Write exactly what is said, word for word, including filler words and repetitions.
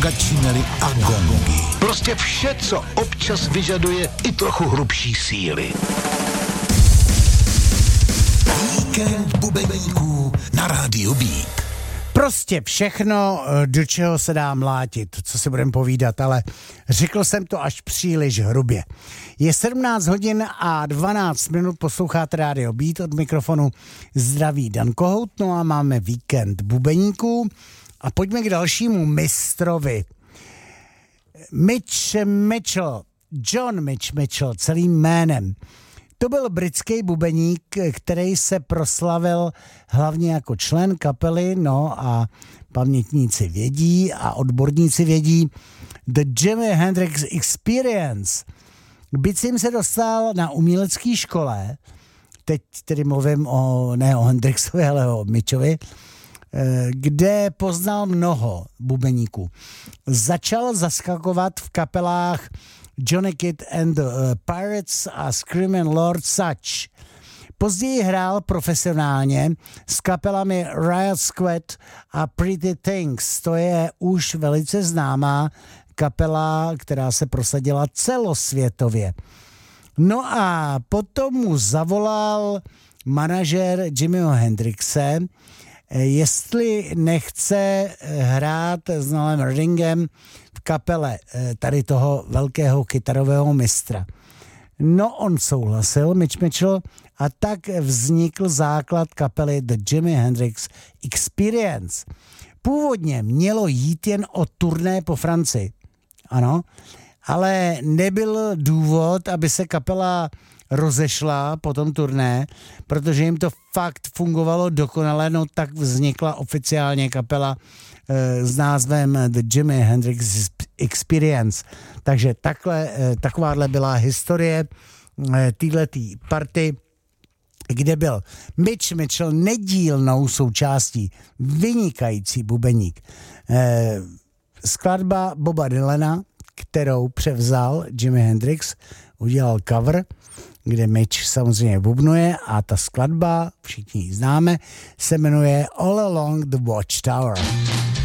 začínaly agongy. Prostě vše, co občas vyžaduje i trochu hrubší síly. Víkend bubeníků na rádiu Beat. Prostě všechno, do čeho se dá mlátit, co si budeme povídat, ale řekl jsem to až příliš hrubě. Je sedmnáct hodin a dvanáct minut, posloucháte rádio Beat, od mikrofonu zdraví Dan Kohout, no a máme víkend bubeníků a pojďme k dalšímu mistrovi. Mitch Mitchell, John Mitch Mitchell, celým jménem. To byl britský bubeník, který se proslavil hlavně jako člen kapely, no a pamětníci vědí a odborníci vědí, The Jimi Hendrix Experience. Byť jsem se dostal na umělecké škole, teď tedy mluvím o, ne o Hendrixovi, ale o Mitchovi, kde poznal mnoho bubeníků. Začal zaskakovat v kapelách Johnny Kidd and the Pirates a Screamin' Lord Sutch. Později hrál profesionálně s kapelami Riot Squad a Pretty Things. To je už velice známá kapela, která se prosadila celosvětově. No a potom mu zavolal manažer Jimiho Hendrixe, jestli nechce hrát s Noelem Reddingem v kapele tady toho velkého kytarového mistra. No, on souhlasil, Mitch Mitchell, a tak vznikl základ kapely The Jimi Hendrix Experience. Původně mělo jít jen o turné po Francii, ano, ale nebyl důvod, aby se kapela rozešla po tom turné, protože jim to fakt fungovalo dokonale, no tak vznikla oficiálně kapela e, s názvem The Jimi Hendrix Experience. Takže takhle, e, takováhle byla historie e, téhletý party, kde byl Mitch Mitchell nedílnou součástí, vynikající bubeník. E, skladba Boba Dylana, kterou převzal Jimi Hendrix, udělal cover, kde Mitch samozřejmě bubnuje a ta skladba, všichni ji známe, se jmenuje All Along the Watchtower.